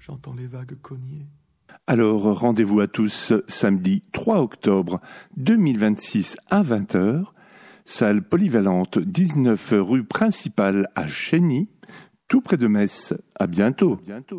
j'entends les vagues cogner. Alors, rendez-vous à tous samedi 3 octobre 2026 à 20h, salle polyvalente 19 rue principale à Chény, tout près de Metz. À bientôt.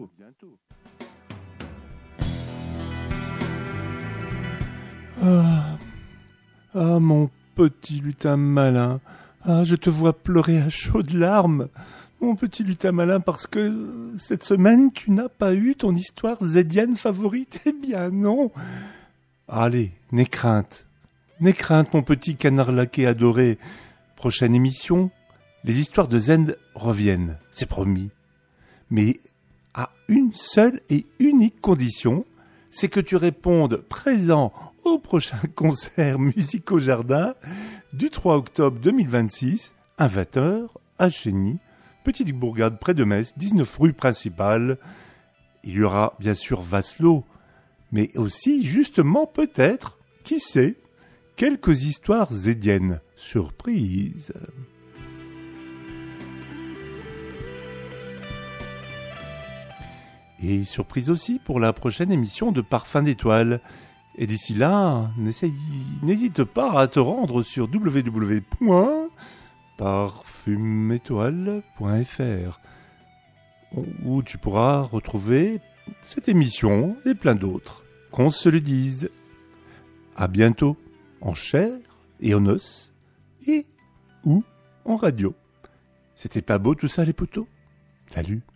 Ah, mon petit lutin malin, je te vois pleurer à chaudes larmes. Mon petit lutin malin, parce que cette semaine, tu n'as pas eu ton histoire zédienne favorite. Eh bien non. Allez, n'aie crainte, mon petit canard laqué adoré. Prochaine émission, les histoires de Zend reviennent, c'est promis. Mais à une seule et unique condition, c'est que tu répondes présent au prochain concert Musique au Jardin du 3 octobre 2026 à 20h à Chény, petite bourgade près de Metz, 19 rue principale. Il y aura bien sûr Vasselot, mais aussi justement peut-être, qui sait, quelques histoires zédiennes. Surprise. Et surprise aussi pour la prochaine émission de Parfum d'étoiles. Et d'ici là, n'hésite pas à te rendre sur www.parfumétoile.fr où tu pourras retrouver cette émission et plein d'autres. Qu'on se le dise. À bientôt, en chair et en os, et ou en radio. C'était pas beau tout ça les potos ? Salut.